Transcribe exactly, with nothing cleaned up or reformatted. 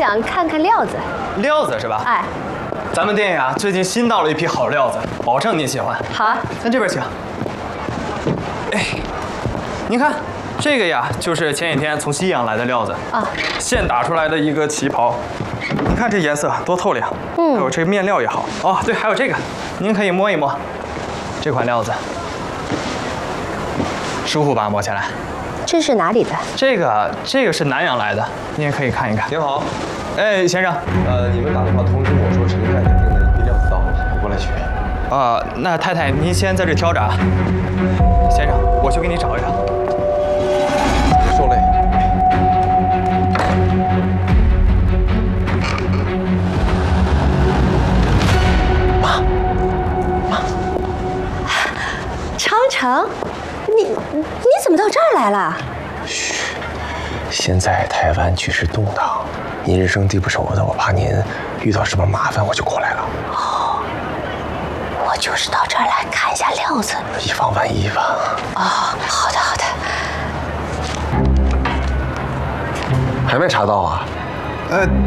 想看看料子。 料子是吧？ 哎， 咱们店呀，最近新到了一批好料子，保证您喜欢。 好啊， 咱这边请。哎，您看，这个呀，就是前几天从西洋来的料子啊， 现打出来的一个旗袍。你看这颜色多透亮， 嗯， 还有这个面料也好。哦，对，还有这个，您可以摸一摸，这款料子，舒服吧？摸起来。 这是哪里的？ 这个这个是南洋来的，您也可以看一看。 您好， 哎，先生， 呃，你们打电话通知我说陈太太订的一批料子到了，我过来取。 啊，那太太您先在这挑着啊。先生，我去给你找一找。 别受累。 妈，妈，长城，你你怎么到这儿来了？ 嘘，现在台湾局势动荡，您人生地不熟的，我怕您遇到什么麻烦，我就过来了。 哦，我就是到这儿来看一下料子， 以防万一吧。 哦，好的好的。 还没查到啊？ 呃。